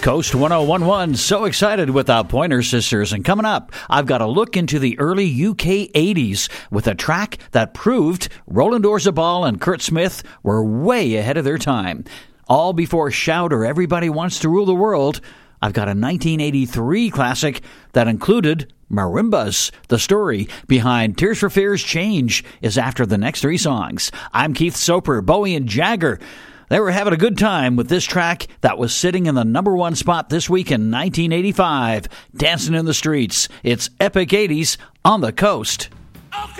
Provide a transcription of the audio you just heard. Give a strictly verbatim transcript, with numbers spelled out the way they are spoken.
Coast one oh one one, so excited with the Pointer Sisters. And coming up, I've got a look into the early U K eighties with a track that proved Roland Orzabal and Kurt Smith were way ahead of their time. All before Shout or Everybody Wants to Rule the World, I've got a nineteen eighty-three classic that included marimbas. The story behind Tears for Fears' Change is after the next three songs. I'm Keith Soper. Bowie and Jagger, they were having a good time with this track that was sitting in the number one spot this week in nineteen eighty-five. Dancing in the Streets. It's Epic eighties on the Coast. Okay.